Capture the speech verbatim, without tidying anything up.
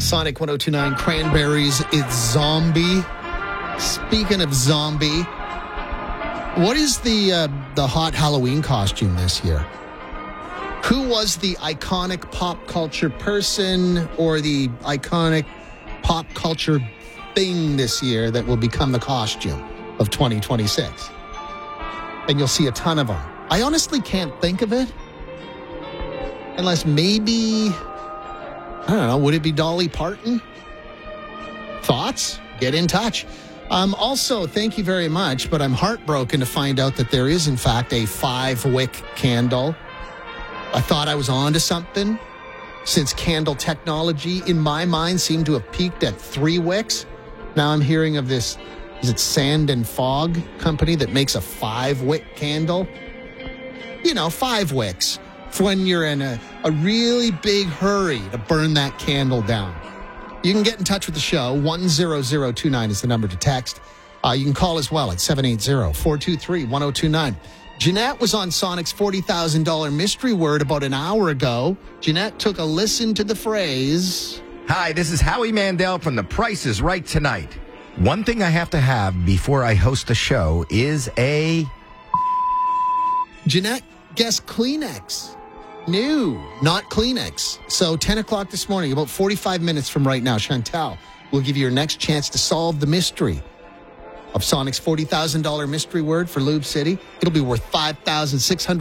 Sonic one oh two point nine Cranberries, it's Zombie. Speaking of zombie, what is the uh, the hot Halloween costume this year? Who was the iconic pop culture person or the iconic pop culture thing this year that will become the costume of twenty twenty-six? And you'll see a ton of them. I honestly can't think of it. Unless maybe, I don't know, would it be Dolly Parton? Thoughts? Get in touch. Um, also, thank you very much, but I'm heartbroken to find out that there is, in fact, a five-wick candle. I thought I was onto something, since candle technology, in my mind, seemed to have peaked at three wicks. Now I'm hearing of this, is it Sand and Fog company that makes a five-wick candle? You know, five wicks for when you're in a, a really big hurry to burn that candle down. You can get in touch with the show. one zero zero two nine is the number to text. Uh, you can call as well at seven eight zero, four two three, one zero two nine. Jeanette was on Sonic's forty thousand dollars mystery word about an hour ago. Jeanette took a listen to the phrase. Hi, this is Howie Mandel from The Price is Right Tonight. One thing I have to have before I host a show is a... Jeanette guessed Kleenex. No, not Kleenex. So ten o'clock this morning, about forty-five minutes from right now, Chantal will give you your next chance to solve the mystery of Sonic's forty thousand dollars mystery word for Lube City. It'll be worth five thousand six hundred dollars.